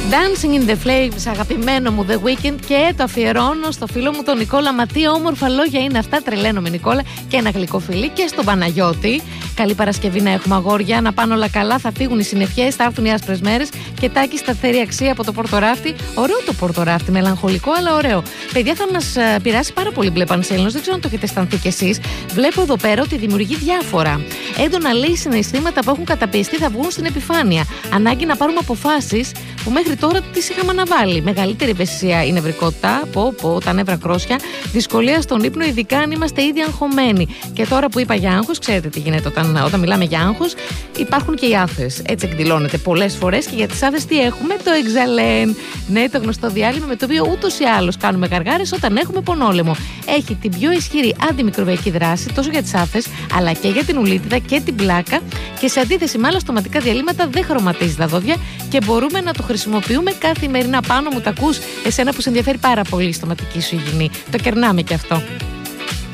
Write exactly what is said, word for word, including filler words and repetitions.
Dancing in the Flames, αγαπημένο μου The Weeknd, και το αφιερώνω στο φίλο μου τον Νικόλα. Μα τι όμορφα λόγια είναι αυτά, τρελαίνομαι Νικόλα. Και ένα γλυκό φιλί και στον Παναγιώτη. Καλή Παρασκευή να έχουμε, αγόρια, να πάνε όλα καλά. Θα φύγουν οι συννεφιές, θα έρθουν οι άσπρες μέρες. Και Τάκη, σταθερή αξία από το Πορτοράφτη. Ωραίο το Πορτοράφτη, μελαγχολικό αλλά ωραίο. Παιδιά, θα μας πειράσει πάρα πολύ μπλε πανσέλινος, δεν ξέρω αν το έχετε αισθανθεί κι εσείς. Βλέπω εδώ πέρα ότι δημιουργεί διάφορα. Έντονα λέει συναισθήματα που έχουν καταπιεστεί θα βγουν στην επιφάνεια. Ανάγκη να πάρουμε αποφάσεις που μέχρι τώρα τις είχαμε αναβάλει. Μεγαλύτερη ευαισθησία η νευρικότητα, πω, πω, τα νεύρα κρόσια. Δυσκολία στον ύπνο, ειδικά αν είμαστε ήδη αγχωμένοι. Και τώρα που είπα για άγχος, ξέρετε τι γίνεται όταν, όταν μιλάμε για άγχος, υπάρχουν και οι άθρες. Έτσι εκδηλώνεται πολλές φορές. Και για τις άθρες τι έχουμε? Το Εξαλέν. Ναι, το γνωστό διάλειμμα με το οποίο ούτως ή άλλως κάνουμε γαργάρες όταν έχουμε πονόλαιμο. Έχει την πιο ισχυρή αντιμικροβιακή δράση τόσο για τις άθρες, αλλά και για την ουλίτιδα και την πλάκα. Και σε αντίθεση με άλλα στοματικά διαλύματα, δεν χρωματίζει τα δόντια και μπορούμε να το χρησιμοποιούμε καθημερινά. Πάνω μου τα ακούς, εσένα που σε ενδιαφέρει πάρα πολύ η στοματική σου υγιεινή. Το κερνάμε κι αυτό.